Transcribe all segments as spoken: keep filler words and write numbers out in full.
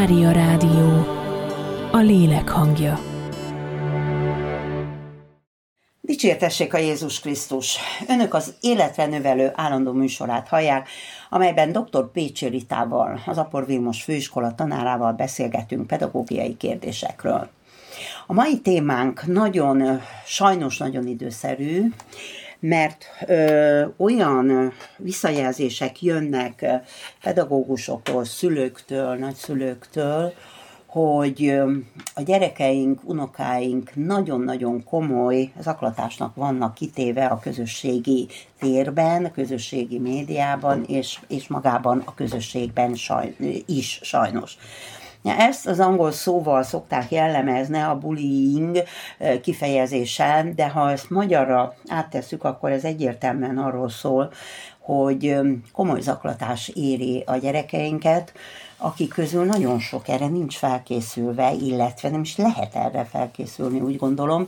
Mária Rádió, a lélek hangja. Dicsértessék a Jézus Krisztus! Önök az Életre Növelő állandó műsorát hallják, amelyben dr. Pécsi Ritával, az Apor Vilmos főiskola tanárával beszélgetünk pedagógiai kérdésekről. A mai témánk nagyon, sajnos nagyon időszerű, mert ö, olyan visszajelzések jönnek pedagógusoktól, szülőktől, nagyszülőktől, hogy a gyerekeink, unokáink nagyon-nagyon komoly zaklatásnak vannak kitéve a közösségi térben, a közösségi médiában, és, és magában a közösségben saj, is sajnos. Ezt az angol szóval szokták jellemezni, a bullying kifejezésen, de ha ezt magyarra áttesszük, akkor ez egyértelműen arról szól, hogy komoly zaklatás éri a gyerekeinket, akik közül nagyon sok erre nincs felkészülve, illetve nem is lehet erre felkészülni, úgy gondolom.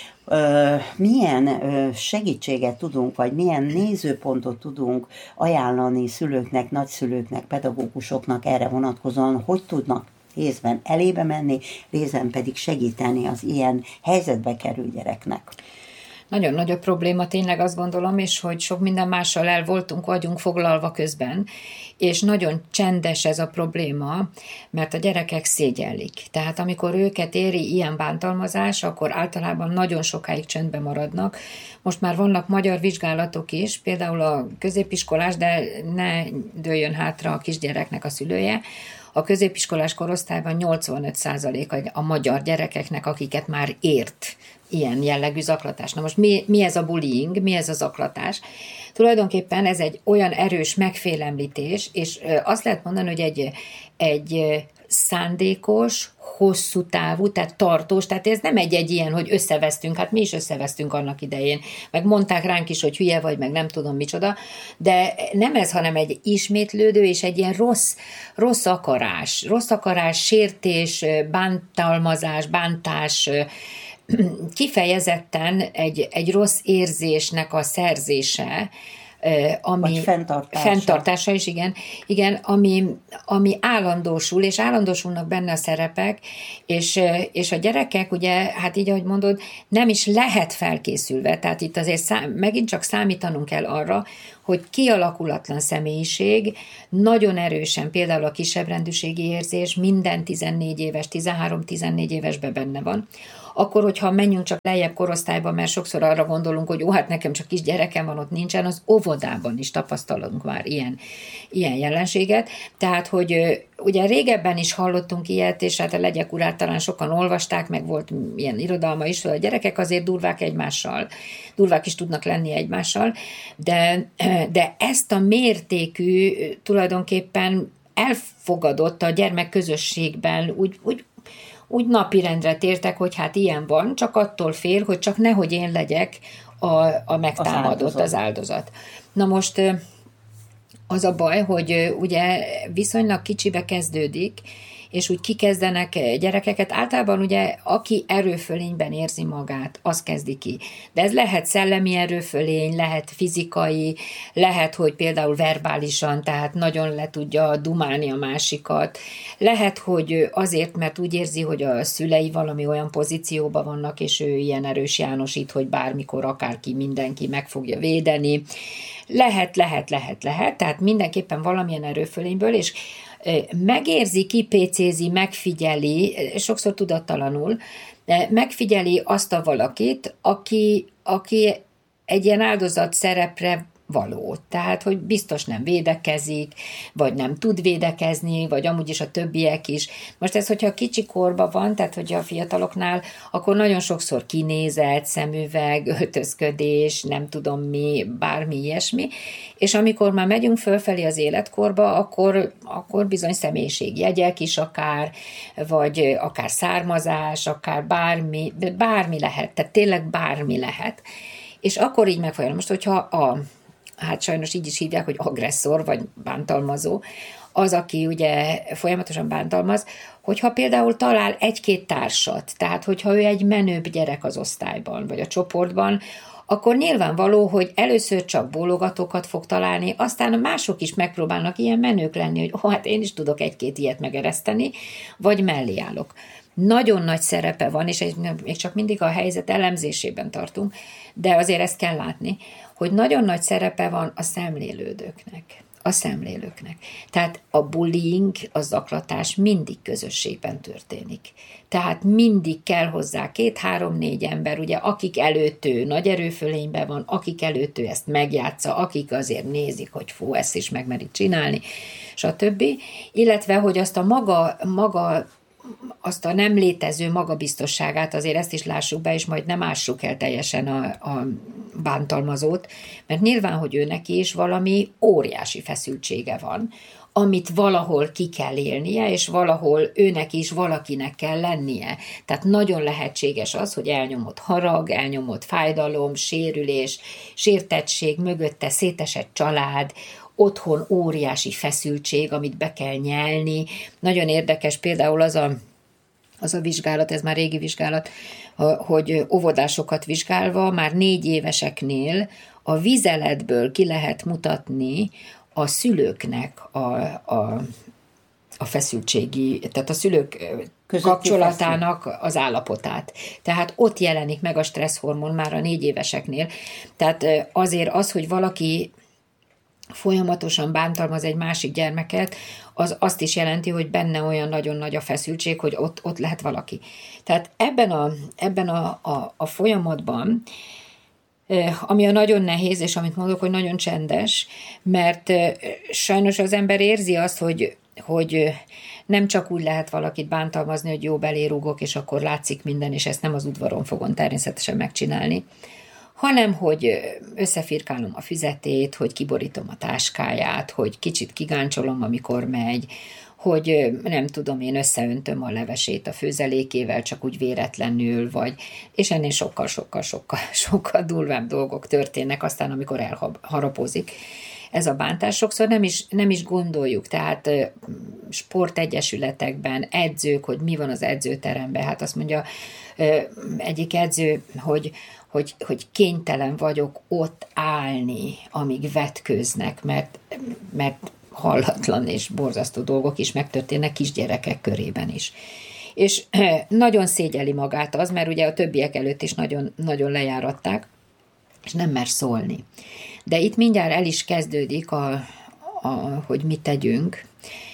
Milyen segítséget tudunk, vagy milyen nézőpontot tudunk ajánlani szülőknek, nagyszülőknek, pedagógusoknak erre vonatkozóan, hogy tudnak részben elébe menni, részben pedig segíteni az ilyen helyzetbe kerül gyereknek. Nagyon nagy a probléma, tényleg azt gondolom, és hogy sok minden mással el voltunk, vagyunk foglalva közben, és nagyon csendes ez a probléma, mert a gyerekek szégyellik. Tehát amikor őket éri ilyen bántalmazás, akkor általában nagyon sokáig csöndben maradnak. Most már vannak magyar vizsgálatok is, például a középiskolás, de ne dőljön hátra a kisgyereknek a szülője. A középiskolás korosztályban nyolcvanöt százalék a magyar gyerekeknek, akiket már ért ilyen jellegű zaklatás. Na most mi, mi ez a bullying, mi ez a zaklatás? Tulajdonképpen ez egy olyan erős megfélemlítés, és azt lehet mondani, hogy egy, egy szándékos, hosszú távú, tehát tartós, tehát ez nem egy-egy ilyen, hogy összevesztünk, hát mi is összevesztünk annak idején, meg mondták ránk is, hogy hülye vagy, meg nem tudom micsoda, de nem ez, hanem egy ismétlődő, és egy ilyen rossz, rossz akarás, rossz akarás, sértés, bántalmazás, bántás, kifejezetten egy, egy rossz érzésnek a szerzése, ami vagy fenntartása. fenntartása is, igen, igen ami, ami állandósul, és állandósulnak benne a szerepek, és, és a gyerekek, ugye, hát így, ahogy mondod, nem is lehet felkészülve, tehát itt azért szám, megint csak számítanunk kell arra, hogy kialakulatlan személyiség, nagyon erősen például a kisebbrendűségi érzés minden tizennégy éves, tizenhárom-tizennégy évesben benne van, akkor, hogyha menjünk csak lejjebb korosztályba, mert sokszor arra gondolunk, hogy ó, hát nekem csak kis gyerekem van, ott nincsen, az óvodában is tapasztalunk már ilyen, ilyen jelenséget. Tehát, hogy ugye régebben is hallottunk ilyet, és hát a Legyek urát talán sokan olvasták, meg volt ilyen irodalma is, hogy a gyerekek azért durvák egymással, durvák is tudnak lenni egymással, de, de ezt a mértékű tulajdonképpen elfogadott a gyermekközösségben úgy, úgy úgy napirendre tértek, hogy hát ilyen van, csak attól fél, hogy csak nehogy én legyek a, a megtámadott, az áldozat. az áldozat. Na most az a baj, hogy ugye viszonylag kicsibe kezdődik, és úgy kikezdenek gyerekeket. Általában ugye, aki erőfölényben érzi magát, az kezdi ki. De ez lehet szellemi erőfölény, lehet fizikai, lehet, hogy például verbálisan, tehát nagyon le tudja dumálni a másikat. Lehet, hogy azért, mert úgy érzi, hogy a szülei valami olyan pozícióban vannak, és ő ilyen erős Jánosít, hogy bármikor akárki, mindenki meg fogja védeni. Lehet, lehet, lehet, lehet, tehát mindenképpen valamilyen erőfölényből, és megérzi, kipécézi, megfigyeli, sokszor tudattalanul, megfigyeli azt a valakit, aki, aki egy ilyen áldozat szerepre való. Tehát, hogy biztos nem védekezik, vagy nem tud védekezni, vagy amúgy is a többiek is. Most ez, hogyha kicsi korban van, tehát, hogyha a fiataloknál, akkor nagyon sokszor kinézet, szemüveg, öltözködés, nem tudom mi, bármi ilyesmi, és amikor már megyünk fölfelé az életkorba, akkor, akkor bizony személyiségjegyek is akár, vagy akár származás, akár bármi, bármi lehet, tehát tényleg bármi lehet. És akkor így megfolyam. Most, hogyha a hát sajnos így is hívják, hogy agresszor, vagy bántalmazó, az, aki ugye folyamatosan bántalmaz, hogyha például talál egy-két társat, tehát hogyha ő egy menőbb gyerek az osztályban, vagy a csoportban, akkor nyilvánvaló, hogy először csak bólogatókat fog találni, aztán mások is megpróbálnak ilyen menők lenni, hogy oh, hát én is tudok egy-két ilyet megereszteni, vagy mellé állok. Nagyon nagy szerepe van, és még csak mindig a helyzet elemzésében tartunk, de azért ezt kell látni, hogy nagyon nagy szerepe van a szemlélődőknek. A szemlélőknek. Tehát a bullying, a zaklatás mindig közösségben történik. Tehát mindig kell hozzá két, három, négy ember, ugye, akik előtt ő nagy erőfölényben van, akik előtt ő ezt megjátsza, akik azért nézik, hogy fú, ezt is megmeri csinálni, stb. Illetve, hogy azt a maga, maga azt a nem létező magabiztosságát, azért ezt is lássuk be, és majd nem ássuk el teljesen a, a bántalmazót, mert nyilván, hogy ő neki is valami óriási feszültsége van, amit valahol ki kell élnie, és valahol őnek is valakinek kell lennie. Tehát nagyon lehetséges az, hogy elnyomott harag, elnyomott fájdalom, sérülés, sértettség, mögötte szétesett család, otthon óriási feszültség, amit be kell nyelni. Nagyon érdekes például az a, az a vizsgálat, ez már régi vizsgálat, hogy óvodásokat vizsgálva már négy éveseknél a vizeletből ki lehet mutatni a szülőknek a, a, a feszültségi, tehát a szülők közötti kapcsolatának feszül. Az állapotát. Tehát ott jelenik meg a stresszhormon már a négy éveseknél. Tehát azért az, hogy valaki folyamatosan bántalmaz egy másik gyermeket, az azt is jelenti, hogy benne olyan nagyon nagy a feszültség, hogy ott, ott lehet valaki. Tehát ebben a, ebben a, a, a folyamatban, ami a nagyon nehéz, és amit mondok, hogy nagyon csendes, mert sajnos az ember érzi azt, hogy, hogy nem csak úgy lehet valakit bántalmazni, hogy jó, belérúgok, és akkor látszik minden, és ezt nem az udvaron fogom természetesen megcsinálni, hanem hogy összefirkálom a füzetét, hogy kiborítom a táskáját, hogy kicsit kigáncsolom, amikor megy, hogy nem tudom, én összeöntöm a levesét a főzelékével, csak úgy véletlenül, vagy, és ennél sokkal, sokkal, sokkal, sokkal durvább dolgok történnek, aztán amikor elharapozik ez a bántás. Sokszor nem is, nem is gondoljuk, tehát sportegyesületekben, edzők, hogy mi van az edzőteremben, hát azt mondja egyik edző, hogy Hogy, hogy kénytelen vagyok ott állni, amíg vetkőznek, mert, mert hallatlan és borzasztó dolgok is megtörténnek kisgyerekek körében is. És nagyon szégyeli magát az, mert ugye a többiek előtt is nagyon, nagyon lejáratták, és nem mer szólni. De itt mindjárt el is kezdődik, a, a, hogy mit tegyünk,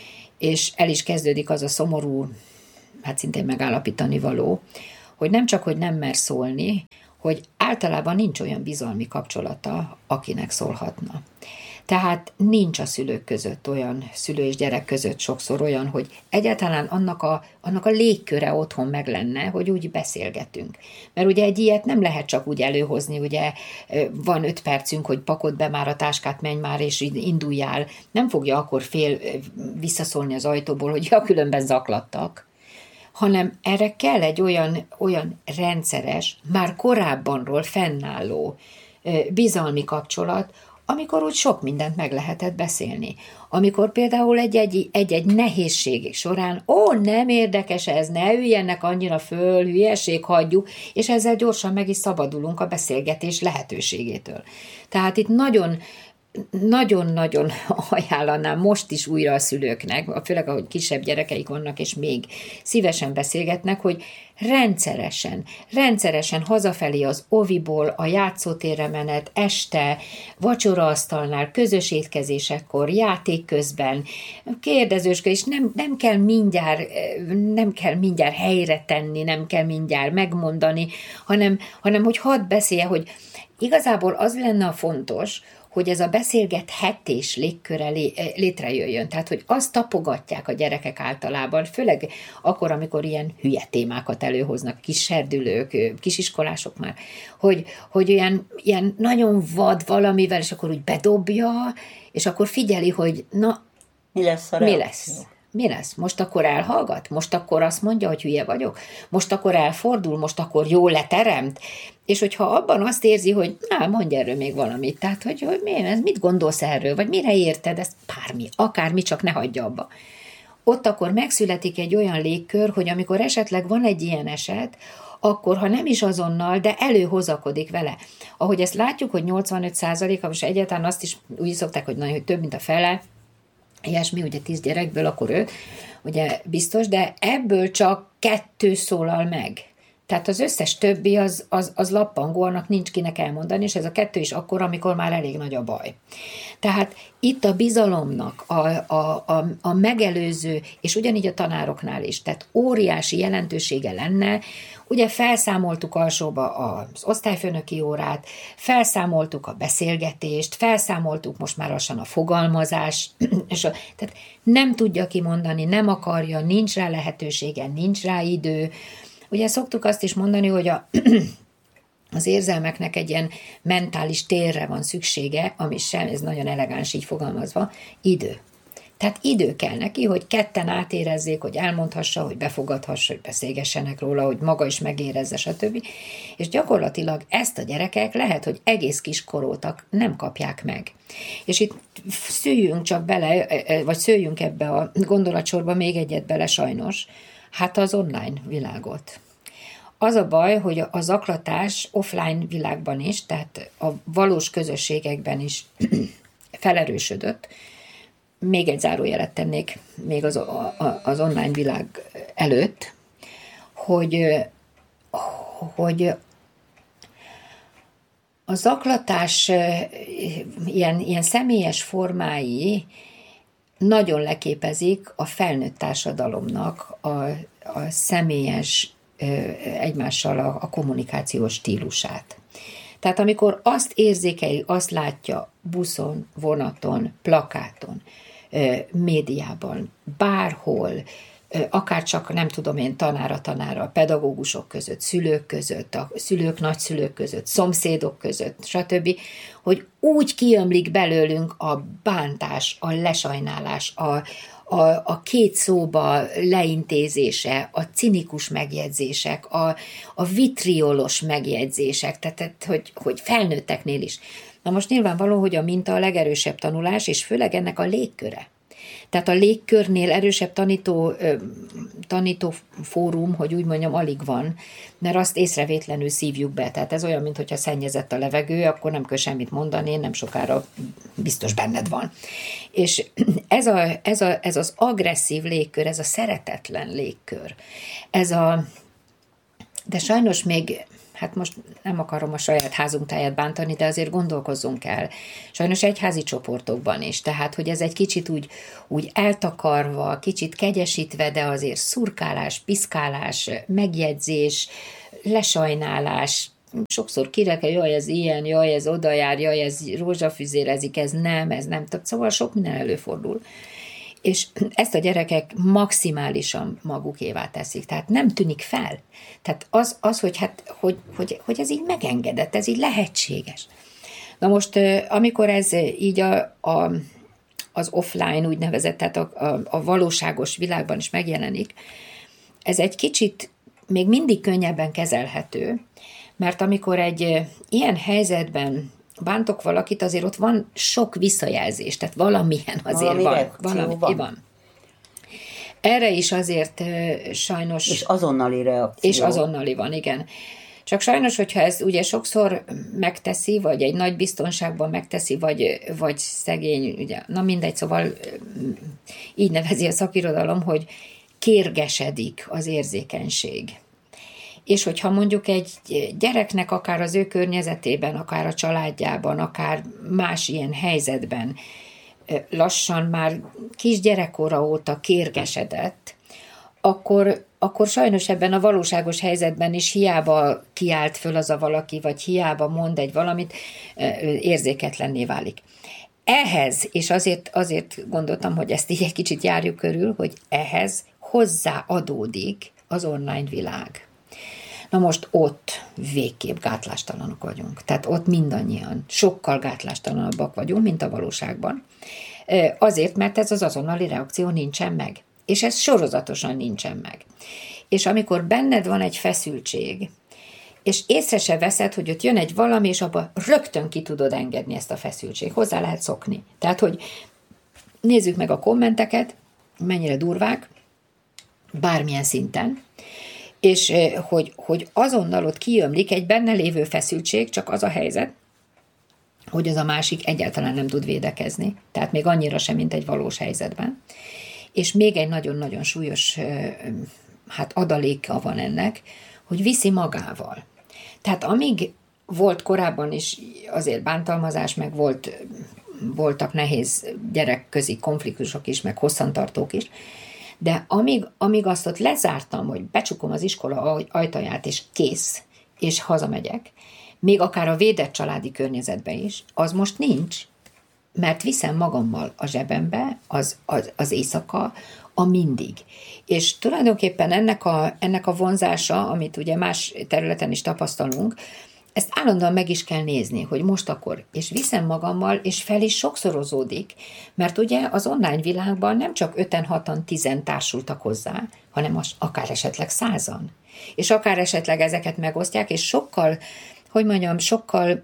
és el is kezdődik az a szomorú, hát szintén megállapítani való, hogy nem csak, hogy nem mer szólni, hogy általában nincs olyan bizalmi kapcsolata, akinek szólhatna. Tehát nincs a szülők között olyan, szülő és gyerek között sokszor olyan, hogy egyáltalán annak a, annak a légköre otthon meg lenne, hogy úgy beszélgetünk. Mert ugye egy ilyet nem lehet csak úgy előhozni, ugye van öt percünk, hogy pakold be már a táskát, menj már és induljál. Nem fogja akkor fél visszaszólni az ajtóból, hogy ja, különben zaklattak, hanem erre kell egy olyan, olyan rendszeres, már korábbanról fennálló bizalmi kapcsolat, amikor úgy sok mindent meg lehetett beszélni. Amikor például egy-egy, egy-egy nehézség során, ó, nem érdekes ez, ne üljenek annyira föl, hülyeség, hagyjuk, és ezzel gyorsan meg is szabadulunk a beszélgetés lehetőségétől. Tehát itt nagyon nagyon-nagyon ajánlanám most is újra a szülőknek, főleg ahogy kisebb gyerekeik vannak, és még szívesen beszélgetnek, hogy rendszeresen, rendszeresen hazafelé az oviból, a játszótérre menet, este, vacsoraasztalnál, közös étkezésekkor, játék közben, kérdezősködés, és nem, nem kell mindjárt, nem kell mindjárt helyre tenni, nem kell mindjárt megmondani, hanem, hanem hogy hadd beszélje, hogy igazából az lenne a fontos, hogy ez a beszélgethetés légköre létrejöjjön. Tehát, hogy azt tapogatják a gyerekek általában, főleg akkor, amikor ilyen hülye témákat előhoznak, kis serdülők, kisiskolások már, hogy, hogy olyan, ilyen nagyon vad valamivel, és akkor úgy bedobja, és akkor figyeli, hogy na, mi lesz a mi lesz? Mi lesz? Most akkor elhallgat? Most akkor azt mondja, hogy hülye vagyok? Most akkor elfordul? Most akkor jól leteremt? És hogyha abban azt érzi, hogy na, mondj erről még valamit, tehát, hogy, hogy mi, ez, mit gondolsz erről, vagy mire érted, ez bármi, akármi, csak ne hagyja abba. ott akkor megszületik egy olyan légkör, hogy amikor esetleg van egy ilyen eset, akkor, ha nem is azonnal, de előhozakodik vele. Ahogy ezt látjuk, hogy nyolcvanöt százaléka, most egyáltalán azt is úgy szokták, hogy, nagyon, hogy több, mint a fele, ilyesmi, ugye tíz gyerekből, akkor öt, ugye biztos, de ebből csak kettő szólal meg. Tehát az összes többi az, az, az lappangó, annak nincs kinek elmondani, és ez a kettő is akkor, amikor már elég nagy a baj. Tehát itt a bizalomnak, a, a, a, a megelőző, és ugyanígy a tanároknál is, tehát óriási jelentősége lenne. Ugye felszámoltuk alsóba az osztályfőnöki órát, felszámoltuk a beszélgetést, felszámoltuk most már lassan a fogalmazás, és a, tehát nem tudja kimondani, nem akarja, nincs rá lehetősége, nincs rá idő. Ugye szoktuk azt is mondani, hogy a, az érzelmeknek egy ilyen mentális térre van szüksége, ami sem, ez nagyon elegáns így fogalmazva, idő. Tehát idő kell neki, hogy ketten átérezzék, hogy elmondhassa, hogy befogadhassa, hogy beszélgessenek róla, hogy maga is megérezze, stb. És gyakorlatilag ezt a gyerekek lehet, hogy egész kiskorúak nem kapják meg. És itt szüljünk csak bele, vagy szőjünk ebbe a gondolatsorba még egyet bele sajnos, hát az online világot. Az a baj, hogy a zaklatás offline világban is, tehát a valós közösségekben is felerősödött. Még egy zárójelet tennék még az, az online világ előtt, hogy, hogy a zaklatás ilyen, ilyen személyes formái nagyon leképezik a felnőtt társadalomnak a, a személyes egymással a, a kommunikációs stílusát. Tehát amikor azt érzékeli, azt látja buszon, vonaton, plakáton, médiában, bárhol, akár csak nem tudom én tanára, tanára, pedagógusok között, szülők között, a szülők, nagyszülők között, szomszédok között, stb., hogy úgy kiömlik belőlünk a bántás, a lesajnálás, a, a, a két szóba leintézése, a cinikus megjegyzések, a, a vitriolos megjegyzések, tehát hogy, hogy felnőtteknél is. Na most nyilvánvaló, hogy a minta a legerősebb tanulás, és főleg ennek a légköre. Tehát a légkörnél erősebb tanító, tanító fórum, hogy úgy mondjam, alig van, mert azt észrevétlenül szívjuk be. Tehát ez olyan, mintha szennyezett a levegő, akkor nem kell semmit mondani, nem sokára biztos benned van. És ez, a, ez, a, ez az agresszív légkör, ez a szeretetlen légkör, ez a... De sajnos még... Hát most nem akarom a saját házunk táját bántani, de azért gondolkozzunk el. Sajnos egyházi csoportokban is, tehát, hogy ez egy kicsit úgy, úgy eltakarva, kicsit kegyesítve, de azért szurkálás, piszkálás, megjegyzés, lesajnálás, sokszor kirekel, jaj, ez ilyen, jaj, ez oda jár, jaj, ez rózsafüzérezik, ez nem, ez nem, szóval sok minden előfordul. És ezt a gyerekek maximálisan magukévá teszik, tehát nem tűnik fel. Tehát az, az hogy, hát, hogy, hogy, hogy ez így megengedett, ez így lehetséges. Na most, amikor ez így a, a, az offline úgynevezett, tehát a, a, a valóságos világban is megjelenik, ez egy kicsit még mindig könnyebben kezelhető, mert amikor egy ilyen helyzetben bántok valakit, azért ott van sok visszajelzés, tehát valamilyen azért valami van. Valami van. van. Erre is azért sajnos... És azonnali reakció. És azonnali van, igen. Csak sajnos, hogyha ez ugye sokszor megteszi, vagy egy nagy biztonságban megteszi, vagy, vagy szegény, ugye, na mindegy, szóval így nevezi a szakirodalom, hogy kérgesedik az érzékenység. És hogyha mondjuk egy gyereknek akár az ő környezetében, akár a családjában, akár más ilyen helyzetben lassan már kisgyerekkora óta kérgesedett, akkor, akkor sajnos ebben a valóságos helyzetben is hiába kiált föl az a valaki, vagy hiába mond egy valamit, érzéketlenné válik. Ehhez, és azért, azért gondoltam, hogy ezt így egy kicsit járjuk körül, hogy ehhez hozzáadódik az online világ. Na most ott végképp gátlástalanok vagyunk. Tehát ott mindannyian sokkal gátlástalanabbak vagyunk, mint a valóságban. Azért, mert ez az azonnali reakció nincsen meg. És ez sorozatosan nincsen meg. És amikor benned van egy feszültség, és észre se veszed, hogy ott jön egy valami, és abban rögtön ki tudod engedni ezt a feszültség. Hozzá lehet szokni. Tehát, hogy nézzük meg a kommenteket, mennyire durvák, bármilyen szinten, és hogy, hogy azonnal ott kiömlik egy benne lévő feszültség, csak az a helyzet, hogy az a másik egyáltalán nem tud védekezni, tehát még annyira sem, mint egy valós helyzetben. És még egy nagyon-nagyon súlyos hát adaléka van ennek, hogy viszi magával. Tehát amíg volt korábban is azért bántalmazás, meg volt, voltak nehéz gyerekközi konfliktusok is, meg hosszantartók is, de amíg, amíg azt ott lezártam, hogy becsukom az iskola ajtaját, és kész, és hazamegyek, még akár a védett családi környezetben is, az most nincs, mert viszem magammal a zsebembe az, az, az éjszaka, a mindig. És tulajdonképpen ennek a, ennek a vonzása, amit ugye más területen is tapasztalunk, ezt állandóan meg is kell nézni, hogy most akkor, és viszem magammal, és fel is sokszorozódik, mert ugye az online világban nem csak öten, hatan, tizen társultak hozzá, hanem az, akár esetleg százan. És akár esetleg ezeket megosztják, és sokkal, hogy mondjam, sokkal,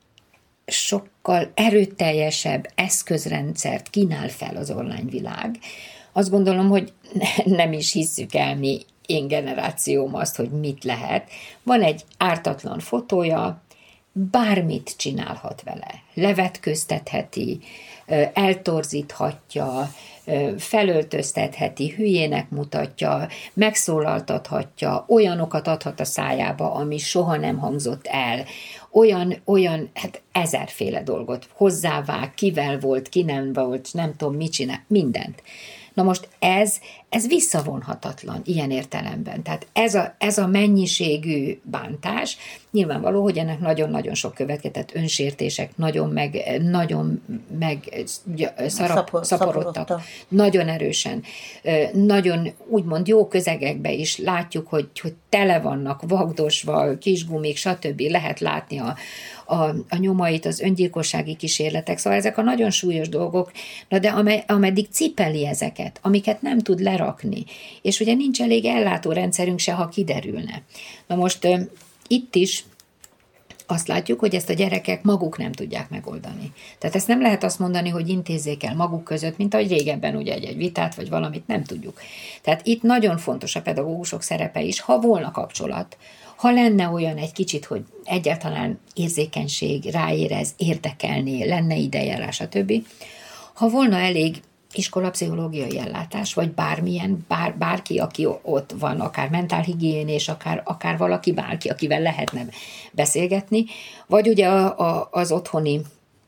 sokkal erőteljesebb eszközrendszert kínál fel az online világ. Azt gondolom, hogy nem is hisszük el mi, én generációm azt, hogy mit lehet. Van egy ártatlan fotója, bármit csinálhat vele. Levetköztetheti, eltorzíthatja, felöltöztetheti, hülyének mutatja, megszólaltathatja, olyanokat adhat a szájába, ami soha nem hangzott el. Olyan, olyan, hát ezerféle dolgot hozzávág, kivel volt, ki nem volt, nem tudom, mit csinál, mindent. Na most ez, ez visszavonhatatlan ilyen értelemben. Tehát ez a, ez a mennyiségű bántás, nyilvánvaló, hogy ennek nagyon-nagyon sok következett önsértések, nagyon meg, nagyon meg szarap, Szapor, szaporodtak, nagyon erősen, nagyon úgymond jó közegekben is látjuk, hogy, hogy tele vannak vagdosva, kisgumik, stb. Lehet látni a, a, a nyomait, az öngyilkossági kísérletek, szóval ezek a nagyon súlyos dolgok, na de amely, ameddig cipeli ezeket, amiket nem tud lerakni, és ugye nincs elég ellátórendszerünk se, ha kiderülne. Na most itt is azt látjuk, hogy ezt a gyerekek maguk nem tudják megoldani. Tehát ezt nem lehet azt mondani, hogy intézzék el maguk között, mint ahogy régebben ugye egy, egy vitát, vagy valamit nem tudjuk. Tehát itt nagyon fontos a pedagógusok szerepe is, ha volna kapcsolat, ha lenne olyan egy kicsit, hogy egyáltalán érzékenység, ráérez, érdekelné, lenne idejárás, stb. Ha volna elég iskolapszichológiai ellátás, vagy bármilyen, bár, bárki, aki ott van, akár mentálhigiénés, akár, akár valaki, bárki, akivel lehetne beszélgetni, vagy ugye a, a, az otthoni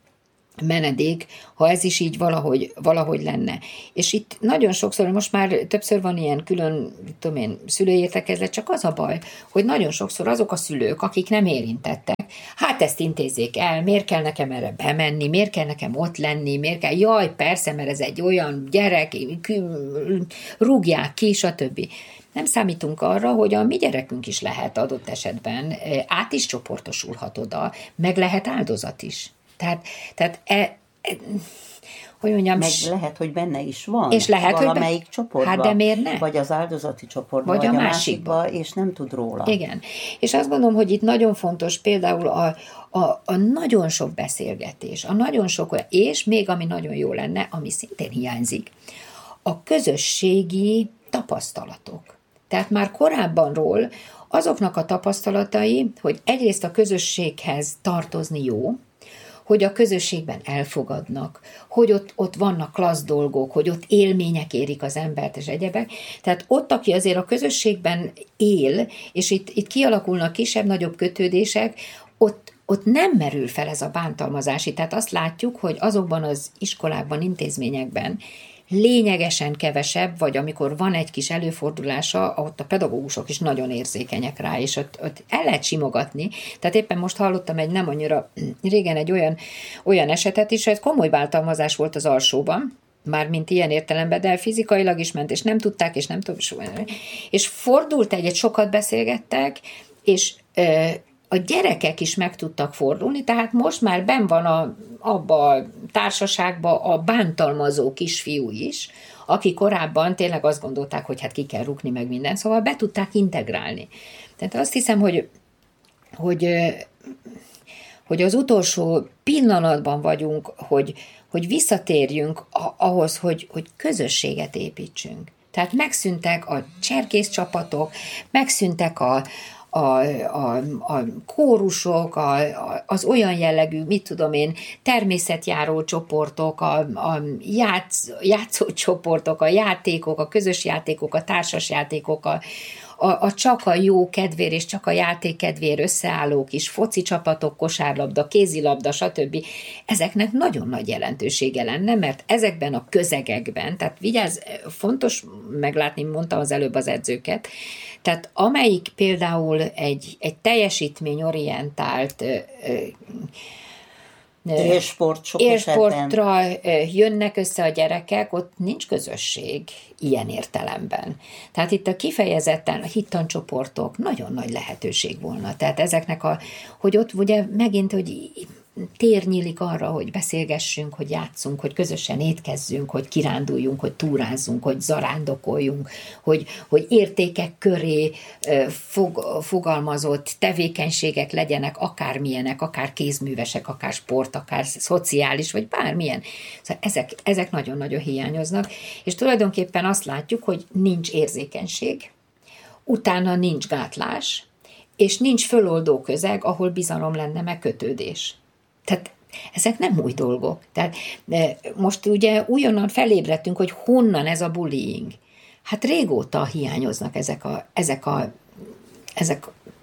menedék, ha ez is így valahogy, valahogy lenne. És itt nagyon sokszor, most már többször van ilyen külön, tudom én, szülői értekezlet, csak az a baj, hogy nagyon sokszor azok a szülők, akik nem érintettek, hát ezt intézzék el, miért kell nekem erre bemenni, miért kell nekem ott lenni, miért kell, jaj, persze, mert ez egy olyan gyerek, rúgják ki, stb. Nem számítunk arra, hogy a mi gyerekünk is lehet adott esetben, át is csoportosulhat oda, meg lehet áldozat is. Tehát, tehát e, e, hogy mondjam... Meg lehet, hogy benne is van. És lehet, valamelyik hogy csoportban. Hát de miért ne? Vagy az áldozati csoportban, vagy, vagy a másikba, másikba, és nem tud róla. Igen. És azt gondolom, hogy itt nagyon fontos például a, a, a nagyon sok beszélgetés, a nagyon sok olyan, és még ami nagyon jó lenne, ami szintén hiányzik, a közösségi tapasztalatok. Tehát már korábbanról azoknak a tapasztalatai, hogy egyrészt a közösséghez tartozni jó, hogy a közösségben elfogadnak, hogy ott, ott vannak klassz dolgok, hogy ott élmények érik az embert és egyebek. Tehát ott, aki azért a közösségben él, és itt, itt kialakulnak kisebb-nagyobb kötődések, ott, ott nem merül fel ez a bántalmazási. Tehát azt látjuk, hogy azokban az iskolákban, intézményekben lényegesen kevesebb, vagy amikor van egy kis előfordulása, ott a pedagógusok is nagyon érzékenyek rá, és ott, ott el lehet simogatni. Tehát éppen most hallottam egy nem annyira régen egy olyan, olyan esetet is, hogy komoly bántalmazás volt az alsóban, mármint ilyen értelemben, de fizikailag is ment, és nem tudták, és nem tudom, és fordult egyet, sokat beszélgettek, és a gyerekek is meg tudtak fordulni, tehát most már benn van a, abba a társaságba a bántalmazó kisfiú is, aki korábban tényleg azt gondolták, hogy hát ki kell rúgni meg minden, szóval be tudták integrálni. Tehát azt hiszem, hogy, hogy, hogy az utolsó pillanatban vagyunk, hogy, hogy visszatérjünk ahhoz, hogy, hogy közösséget építsünk. Tehát megszűntek a cserkész csapatok, megszűntek a, a, a, a kórusok, a, a, az olyan jellegű, mit tudom én, természetjáró csoportok, a, a játsz, játszó csoportok, a játékok, a közös játékok, a társas játékok, a, a, a csak a jó kedvér és csak a játék kedvér összeálló kis foci csapatok, kosárlabda, kézilabda, stb. Ezeknek nagyon nagy jelentősége lenne, mert ezekben a közegekben, tehát vigyázz, fontos meglátni, mondtam az előbb az edzőket, tehát amelyik például egy, egy teljesítményorientált élsport sok élsportra jönnek össze a gyerekek, ott nincs közösség ilyen értelemben. Tehát itt a kifejezetten a hittancsoportok nagyon nagy lehetőség volna. Tehát ezeknek a, hogy ott ugye megint, hogy tér nyílik arra, hogy beszélgessünk, hogy játszunk, hogy közösen étkezzünk, hogy kiránduljunk, hogy túrázzunk, hogy zarándokoljunk, hogy, hogy értékek köré fog, fogalmazott tevékenységek legyenek, akármilyenek, akár kézművesek, akár sport, akár szociális, vagy bármilyen. Szóval ezek, ezek nagyon-nagyon hiányoznak, és tulajdonképpen azt látjuk, hogy nincs érzékenység, utána nincs gátlás, és nincs föloldó közeg, ahol bizalom lenne, meg kötődés. Tehát ezek nem új dolgok. Tehát most ugye újonnan felébredtünk, hogy honnan ez a bullying. Hát régóta hiányoznak ezek a, ezek a, ezek,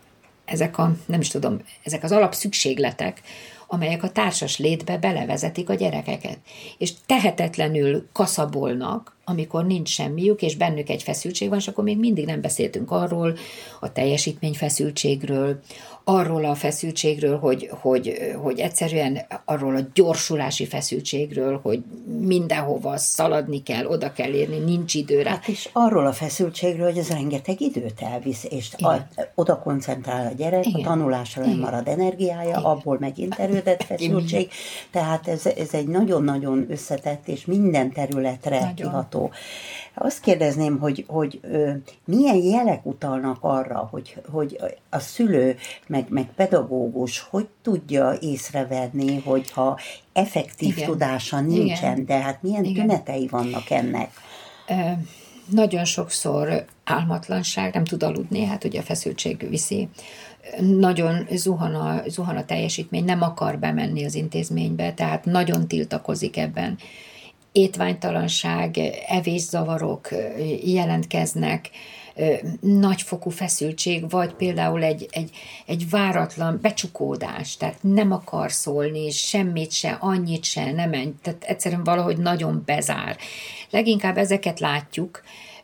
ezek a, nem is tudom, ezek az alapszükségletek, amelyek a társas létbe belevezetik a gyerekeket. És tehetetlenül kaszabolnak, amikor nincs semmiük, és bennük egy feszültség van, és akkor még mindig nem beszéltünk arról, a teljesítményfeszültségről, arról a feszültségről, hogy, hogy, hogy egyszerűen arról a gyorsulási feszültségről, hogy mindenhova szaladni kell, oda kell érni, nincs időre. Hát és arról a feszültségről, hogy ez rengeteg időt elvisz, és a, oda koncentrál a gyerek, igen, a tanulásra nem marad energiája, igen, abból megint erődet feszültség, igen. Tehát ez, ez egy nagyon-nagyon összetett és minden területre kiható. Azt kérdezném, hogy, hogy ö, milyen jelek utalnak arra, hogy, hogy a szülő, meg, meg pedagógus hogy tudja észrevenni, hogyha effektív, igen, tudása nincsen, igen, de hát milyen, igen, tünetei vannak ennek? E, nagyon sokszor álmatlanság, nem tud aludni, hát ugye a feszültség viszi. Nagyon zuhan a, zuhan a teljesítmény, nem akar bemenni az intézménybe, tehát nagyon tiltakozik ebben. Étványtalanság, evészavarok jelentkeznek, nagyfokú feszültség, vagy például egy, egy, egy váratlan becsukódás, tehát nem akar szólni, semmit se, annyit se, nem menj, tehát egyszerűen valahogy nagyon bezár. Leginkább ezeket látjuk,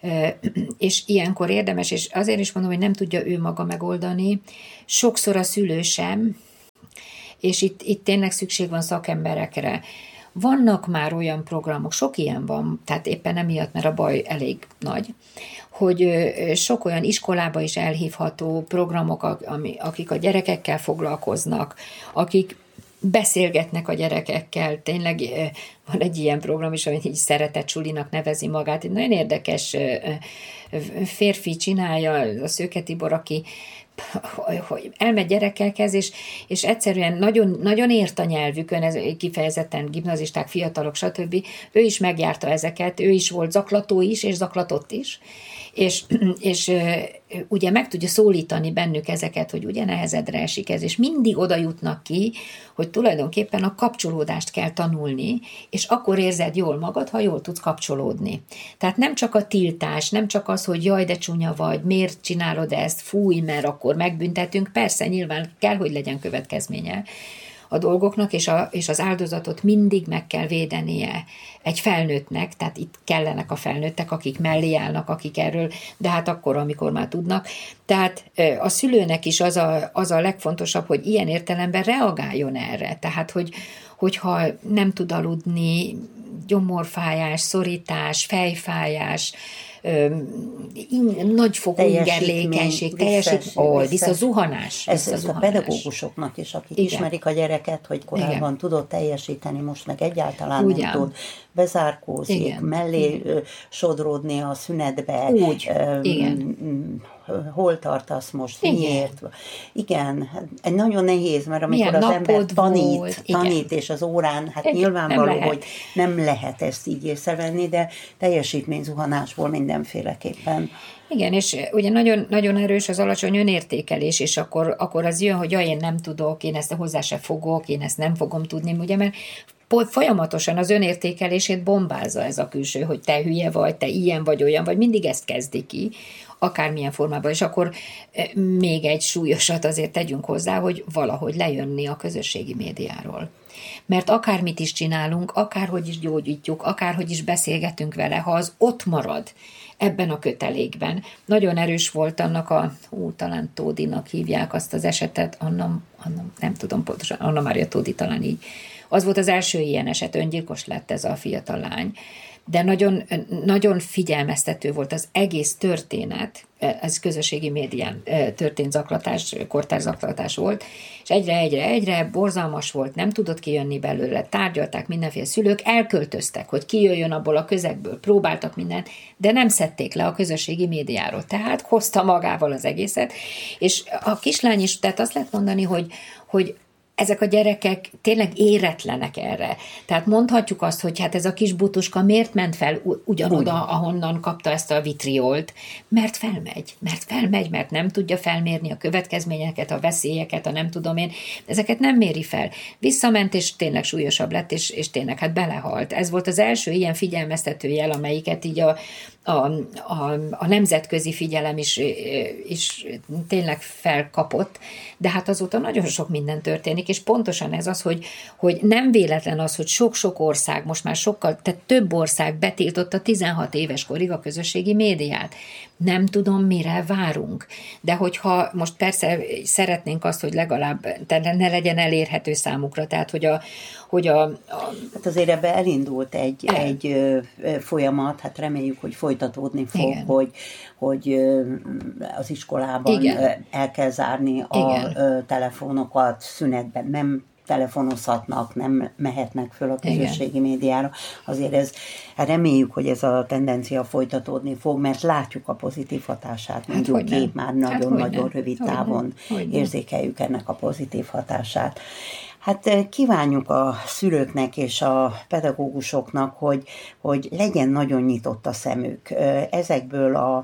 és ilyenkor érdemes, és azért is mondom, hogy nem tudja ő maga megoldani, sokszor a szülő sem, és itt, itt tényleg szükség van szakemberekre. Vannak már olyan programok, sok ilyen van, tehát éppen emiatt, mert a baj elég nagy, hogy sok olyan iskolába is elhívható programok, akik a gyerekekkel foglalkoznak, akik beszélgetnek a gyerekekkel, tényleg van egy ilyen program is, amit így szeretett sulinak nevezi magát, egy nagyon érdekes férfi csinálja, a Szőke Tibor, aki hogy elmegy gyerekekhez, és, és egyszerűen nagyon, nagyon ért a nyelvükön, ez kifejezetten gimnazisták, fiatalok, stb. Ő is megjárta ezeket, ő is volt zaklató is, és zaklatott is, és, és ugye meg tudja szólítani bennük ezeket, hogy ugye nehezedre esik ez, és mindig oda jutnak ki, hogy tulajdonképpen a kapcsolódást kell tanulni, és akkor érzed jól magad, ha jól tudsz kapcsolódni. Tehát nem csak a tiltás, nem csak az, hogy jaj, de csúnya vagy, miért csinálod ezt, fúj, mert akkor megbüntetünk, persze nyilván kell, hogy legyen következménye a dolgoknak, és, a, és az áldozatot mindig meg kell védenie egy felnőttnek, tehát itt kellenek a felnőttek, akik mellé állnak, akik erről, de hát akkor, amikor már tudnak. Tehát a szülőnek is az a, az a legfontosabb, hogy ilyen értelemben reagáljon erre. Tehát, hogy, hogyha nem tud aludni, gyomorfájás, szorítás, fejfájás, nagyfokú ingerlékenység, teljesítmény, visszazuhanás. Ez, ez a pedagógusoknak is, akik igen. ismerik a gyereket, hogy korábban igen. tudott teljesíteni, most meg egyáltalán ugyan. nem tud, bezárkózik, igen. mellé igen. sodródni a szünetbe. Úgy, um, igen. Hol tartasz most, igen. miért? Igen, egy nagyon nehéz, mert amikor milyen az ember tanít, volt. tanít és az órán, hát egy, nyilvánvaló, nem hogy nem lehet ezt így észrevenni, de teljesítményzuhanásból mindenféleképpen. Igen, és ugye nagyon, nagyon erős az alacsony önértékelés, és akkor, akkor az jön, hogy ja, én nem tudok, én ezt hozzá se fogok, én ezt nem fogom tudni, ugye, mert folyamatosan az önértékelését bombázza ez a külső, hogy te hülye vagy, te ilyen vagy, olyan vagy, mindig ezt kezdi ki, akármilyen formában, és akkor még egy súlyosat azért tegyünk hozzá, hogy valahogy lejönni a közösségi médiáról. Mert akármit is csinálunk, akárhogy is gyógyítjuk, akárhogy is beszélgetünk vele, ha az ott marad ebben a kötelékben. Nagyon erős volt annak a, ú, talán Tódinak hívják azt az esetet, Anna, Anna, nem tudom pontosan, Anna Mária Tódi talán így. Az volt az első ilyen eset, öngyilkos lett ez a fiatal lány. De nagyon, nagyon figyelmeztető volt az egész történet, ez közösségi médián történt zaklatás, kortárzaklatás volt, és egyre, egyre, egyre borzalmas volt, nem tudott kijönni belőle, tárgyalták mindenféle szülők, elköltöztek, hogy kijöjjön abból a közegből, próbáltak mindent, de nem szedték le a közösségi médiáról, tehát hozta magával az egészet, és a kislány is, tehát azt lehet mondani, hogy, hogy ezek a gyerekek tényleg éretlenek erre. Tehát mondhatjuk azt, hogy hát ez a kis butuska miért ment fel ugyanoda, ahonnan kapta ezt a vitriolt? Mert felmegy. Mert felmegy, mert nem tudja felmérni a következményeket, a veszélyeket, a nem tudom én. Ezeket nem méri fel. Visszament, és tényleg súlyosabb lett, és, és tényleg hát belehalt. Ez volt az első ilyen figyelmeztető jel, amelyiket így a, a, a, a nemzetközi figyelem is, is tényleg felkapott. De hát azóta nagyon sok minden történik, és pontosan ez az, hogy, hogy nem véletlen az, hogy sok-sok ország, most már sokkal, tehát több ország betiltotta tizenhat éves korig a közösségi médiát. Nem tudom, mire várunk. De hogyha most persze szeretnénk azt, hogy legalább ne legyen elérhető számukra, tehát hogy a... Hogy a, a... Hát azért ebbe elindult egy, el. egy ö, folyamat, hát reméljük, hogy folytatódni fog, igen. hogy, hogy ö, az iskolában igen. el kell zárni a ö, telefonokat, szünetben nem telefonozhatnak, nem mehetnek föl a közösségi igen. médiára. Azért ez, hát reméljük, hogy ez a tendencia folytatódni fog, mert látjuk a pozitív hatását, mondjuk hát, két már nagyon-nagyon hát, rövid hogyne. távon hogyne. érzékeljük ennek a pozitív hatását. Hát kívánjuk a szülőknek és a pedagógusoknak, hogy, hogy legyen nagyon nyitott a szemük. Ezekből a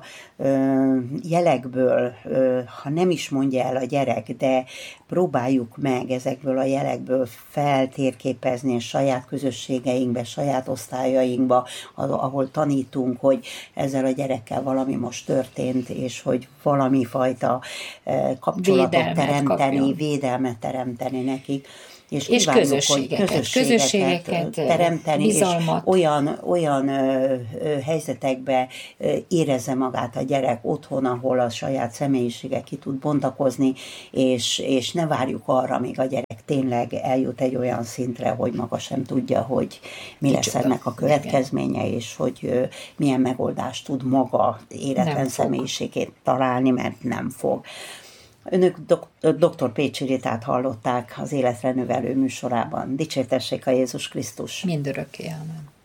jelekből, ha nem is mondja el a gyerek, de próbáljuk meg ezekből a jelekből feltérképezni és saját közösségeinkbe, saját osztályainkba, ahol tanítunk, hogy ezzel a gyerekkel valami most történt, és hogy valami fajta kapcsolatot védelmet teremteni, kapjon. védelmet teremteni nekik. És, és közösségeket, hogy közösségeket, közösségeket teremteni, bizalmat. És olyan, olyan ö, ö, helyzetekbe ö, érezze magát a gyerek otthon, ahol a saját személyisége ki tud bontakozni, és, és ne várjuk arra, míg a gyerek tényleg eljut egy olyan szintre, hogy maga sem tudja, hogy mi lesz ennek a következménye, és hogy ö, milyen megoldást tud maga éretlen személyiségét találni, mert nem fog. Önök dok- doktor Pécsi Ritát hallották az Életre Növelő műsorában. Dicsértessék a Jézus Krisztus! Mindörökké, amen.